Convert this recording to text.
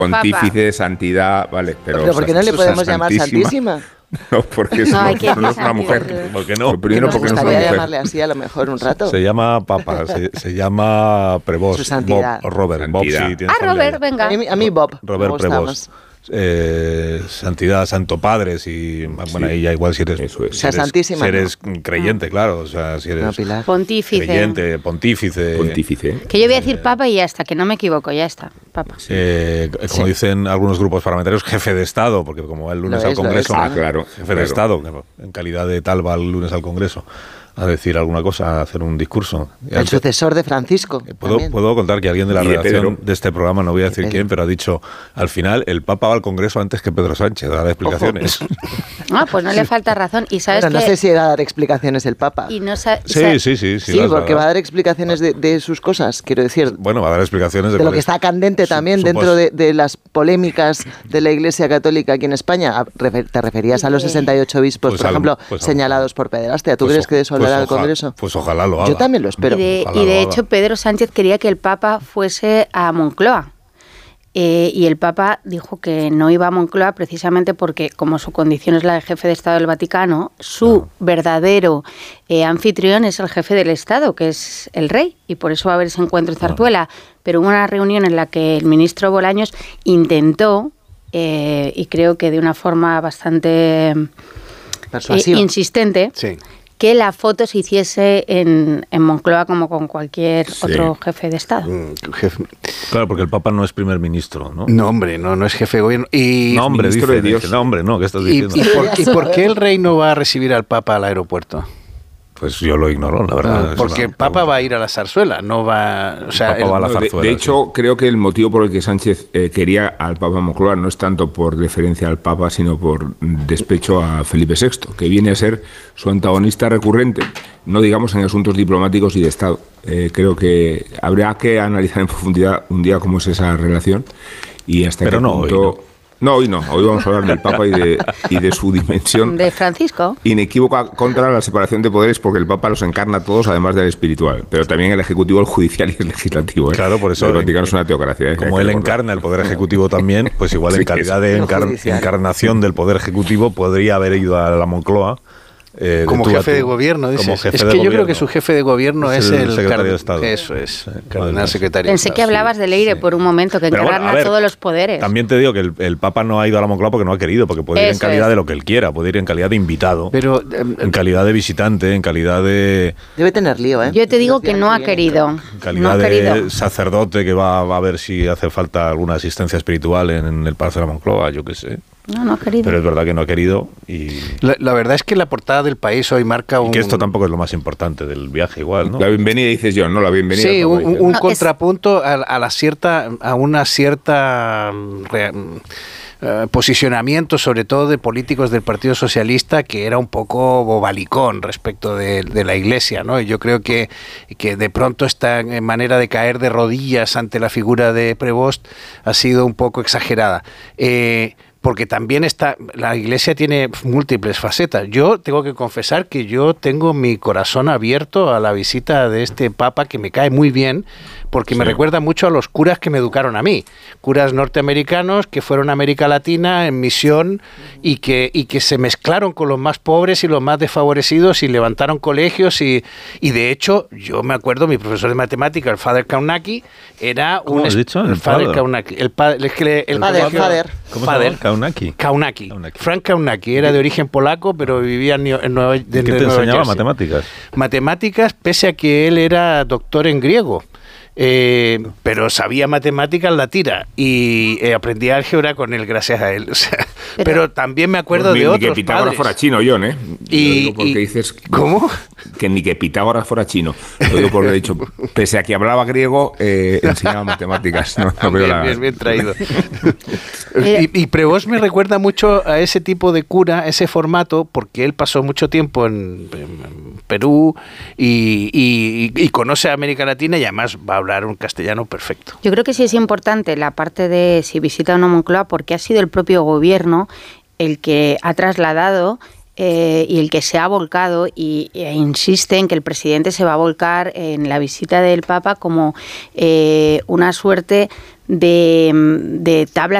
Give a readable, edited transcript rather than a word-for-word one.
Pontífice, santidad, vale. Pero ¿por qué no le podemos llamar Santísima? No, porque no es una mujer. ¿Por qué no? Primero, porque no es una mujer. Llamarle así a lo mejor un rato. Se llama Papa, se llama Prevost. Su santidad. Bob, Robert. Bob, sí, Robert, venga. A mí Bob. Robert Prevost. Santidad, Santo Padre, bueno, ahí ya igual si eres, Santísima, si eres creyente, claro, o sea, si eres pontífice. Creyente, pontífice. Que yo voy a decir Papa y ya está, que no me equivoco, ya está, Papa. Como dicen algunos grupos parlamentarios, jefe de Estado, porque como va el lunes al Congreso, jefe de Estado, en calidad de tal va el lunes al Congreso a decir alguna cosa, a hacer un discurso. El sucesor de Francisco. Puedo contar que alguien de la redacción de este programa, no voy a decir quién, pero ha dicho, al final, el Papa va al Congreso antes que Pedro Sánchez, a dar explicaciones. Pues no le falta razón. Y sabes no sé si va a dar explicaciones el Papa. Sí, porque va a dar explicaciones de sus cosas, quiero decir. Bueno, va a dar explicaciones de lo que está candente también dentro de las polémicas de la Iglesia Católica aquí en España. Te referías a los 68 obispos, por ejemplo, señalados por pederastia. ¿Tú crees que de eso hablará el Congreso? Pues ojalá lo haga. Yo también lo espero. Y de hecho, Pedro Sánchez quería que el Papa fuese a Moncloa. Y el Papa dijo que no iba a Moncloa precisamente porque, como su condición es la de jefe de Estado del Vaticano, su verdadero anfitrión es el jefe del Estado, que es el rey, y por eso va a haber ese encuentro en Zarzuela. Pero hubo una reunión en la que el ministro Bolaños intentó, y creo que de una forma bastante insistente, que la foto se hiciese en Moncloa como con cualquier otro jefe de Estado. Claro, porque el Papa no es primer ministro, ¿no? No, hombre, no es jefe de gobierno. No, hombre, dice Dios. No, hombre, no, ¿qué estás diciendo? ¿Y por qué el rey no va a recibir al Papa al aeropuerto? Pues yo lo ignoro, la verdad. Porque el Papa va a ir a la zarzuela, no va... O sea, va a la zarzuela, de hecho, creo que el motivo por el que Sánchez quería al Papa Moncloa no es tanto por deferencia al Papa, sino por despecho a Felipe VI, que viene a ser su antagonista recurrente, no digamos en asuntos diplomáticos y de Estado. Creo que habría que analizar en profundidad un día cómo es esa relación y hasta qué punto... No, hoy no. Hoy vamos a hablar del Papa y de su dimensión. De Francisco. Inequívoca contra la separación de poderes, porque el Papa los encarna a todos, además del espiritual. Pero también el ejecutivo, el judicial y el legislativo. Claro, por eso. El Vaticano es una teocracia. Como él encarna el poder ejecutivo también, pues igual en calidad de encarnación del poder ejecutivo podría haber ido a la Moncloa. Como jefe de gobierno, dices. Es que yo creo que su jefe de gobierno es el secretario de Estado. Eso es, cardenal secretario. Pensé que hablabas de Leire por un momento, que encarna todos los poderes. También te digo que el Papa no ha ido a la Moncloa porque no ha querido, porque puede ir en calidad de lo que él quiera, puede ir en calidad de invitado, pero en calidad de visitante, en calidad de... Debe tener lío, ¿eh? Yo te digo que no ha querido. En calidad de sacerdote que va a ver si hace falta alguna asistencia espiritual en el Palacio de la Moncloa, yo qué sé. No ha querido. Pero es verdad que no ha querido y... La verdad es que la portada del País hoy marca un... Y que esto tampoco es lo más importante del viaje igual, ¿no? La bienvenida, dices yo, ¿no? La bienvenida. Sí, un contrapunto a una cierta... posicionamiento sobre todo de políticos del Partido Socialista que era un poco bobalicón respecto de la Iglesia, ¿no? Y yo creo que de pronto esta manera de caer de rodillas ante la figura de Prevost ha sido un poco exagerada. Porque también la Iglesia tiene múltiples facetas. Yo tengo que confesar que yo tengo mi corazón abierto a la visita de este Papa, que me cae muy bien, porque me recuerda mucho a los curas que me educaron a mí, curas norteamericanos que fueron a América Latina en misión y que se mezclaron con los más pobres y los más desfavorecidos y levantaron colegios y de hecho, yo me acuerdo, mi profesor de matemática, el Father Kaunaki, era ¿Cómo has dicho? El Father Kaunaki. El Father Kaunaki. Frank Kaunaki era de origen polaco, pero vivía en Nueva York. ¿Qué te enseñaba matemáticas? Matemáticas, pese a que él era doctor en griego. Pero sabía matemáticas la tira y aprendí álgebra con él gracias a él, o sea, pero también me acuerdo de otros que Pitágoras padres. fuera chino, John, ¿eh? Dices, ¿cómo? Que ni que Pitágoras fuera chino. Lo digo porque he dicho, pese a que hablaba griego, enseñaba matemáticas. Bien traído. Y Prevost me recuerda mucho a ese tipo de cura, ese formato, porque él pasó mucho tiempo en Perú y conoce a América Latina y además va a hablar un castellano perfecto. Yo creo que sí es importante la parte de si visita o no Moncloa, porque ha sido el propio gobierno el que ha trasladado y el que se ha volcado e insiste en que el presidente se va a volcar en la visita del Papa como una suerte de tabla